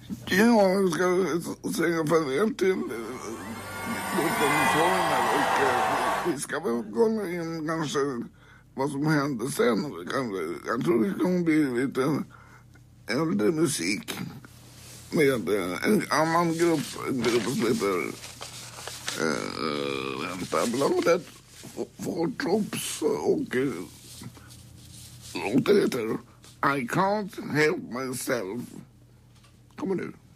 Ja, jag ska säga farväl till former och vi ska väl gå in kanske vad som händer sen. Jag tror det kommer bli lite äldre musik med en annan grupp som heter bladet Four Troops och låten heter I Can't Help Myself. Kommer nu.